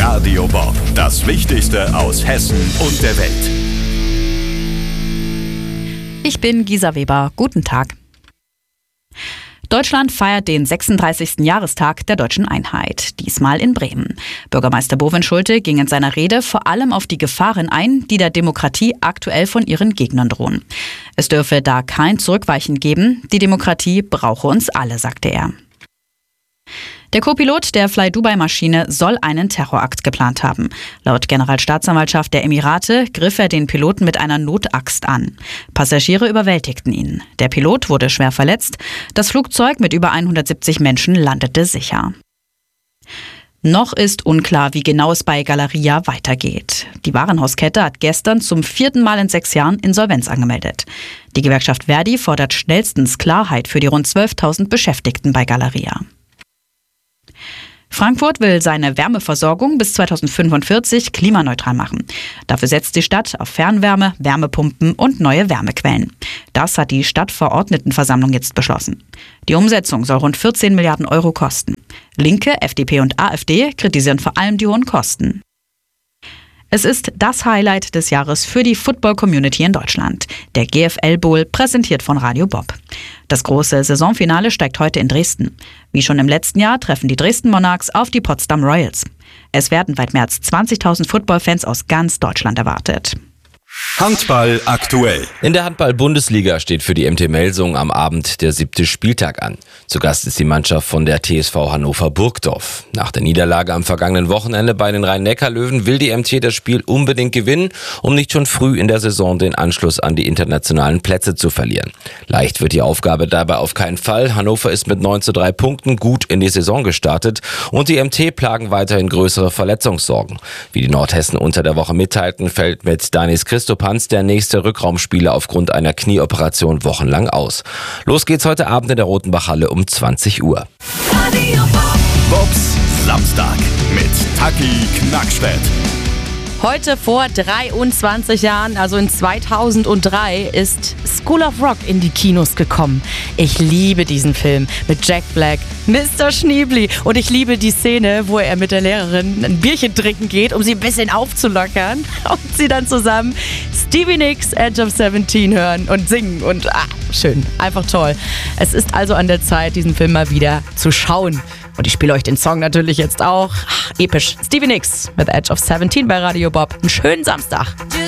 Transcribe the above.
Radio Bob. Das Wichtigste aus Hessen und der Welt. Ich bin Gisa Weber. Guten Tag. Deutschland feiert den 36. Jahrestag der deutschen Einheit, diesmal in Bremen. Bürgermeister Bovin Schulte ging in seiner Rede vor allem auf die Gefahren ein, die der Demokratie aktuell von ihren Gegnern drohen. Es dürfe da kein Zurückweichen geben, die Demokratie brauche uns alle, sagte er. Der Co-Pilot der Fly-Dubai-Maschine soll einen Terrorakt geplant haben. Laut Generalstaatsanwaltschaft der Emirate griff er den Piloten mit einer Notaxt an. Passagiere überwältigten ihn. Der Pilot wurde schwer verletzt. Das Flugzeug mit über 170 Menschen landete sicher. Noch ist unklar, wie genau es bei Galeria weitergeht. Die Warenhauskette hat gestern zum 4. Mal in 6 Jahren Insolvenz angemeldet. Die Gewerkschaft Verdi fordert schnellstens Klarheit für die rund 12.000 Beschäftigten bei Galeria. Frankfurt will seine Wärmeversorgung bis 2045 klimaneutral machen. Dafür setzt die Stadt auf Fernwärme, Wärmepumpen und neue Wärmequellen. Das hat die Stadtverordnetenversammlung jetzt beschlossen. Die Umsetzung soll rund 14 Milliarden Euro kosten. Linke, FDP und AfD kritisieren vor allem die hohen Kosten. Es ist das Highlight des Jahres für die Football-Community in Deutschland. Der GFL Bowl, präsentiert von Radio Bob. Das große Saisonfinale steigt heute in Dresden. Wie schon im letzten Jahr treffen die Dresden Monarchs auf die Potsdam Royals. Es werden weit mehr als 20.000 Footballfans aus ganz Deutschland erwartet. Handball aktuell. In der Handball-Bundesliga steht für die MT Melsungen am Abend der 7. Spieltag an. Zu Gast ist die Mannschaft von der TSV Hannover Burgdorf. Nach der Niederlage am vergangenen Wochenende bei den Rhein-Neckar-Löwen will die MT das Spiel unbedingt gewinnen, um nicht schon früh in der Saison den Anschluss an die internationalen Plätze zu verlieren. Leicht wird die Aufgabe dabei auf keinen Fall. Hannover ist mit 9:3 Punkten gut in die Saison gestartet und die MT plagen weiterhin größere Verletzungssorgen. Wie die Nordhessen unter der Woche mitteilten, fällt mit Danis Christopanz der nächste Rückraumspieler aufgrund einer Knieoperation wochenlang aus. Los geht's heute Abend in der Rotenbach-Halle um 20 Uhr. Bobs Samstag mit Taki Knackstedt. Heute vor 23 Jahren, also in 2003, ist School of Rock in die Kinos gekommen. Ich liebe diesen Film mit Jack Black, Mr. Schneebly, und ich liebe die Szene, wo er mit der Lehrerin ein Bierchen trinken geht, um sie ein bisschen aufzulockern, und sie dann zusammen Stevie Nicks Edge of 17 hören und singen und schön, einfach toll. Es ist also an der Zeit, diesen Film mal wieder zu schauen. Und ich spiele euch den Song natürlich jetzt auch. Episch. Stevie Nicks mit Edge of 17 bei Radio Bob. Einen schönen Samstag.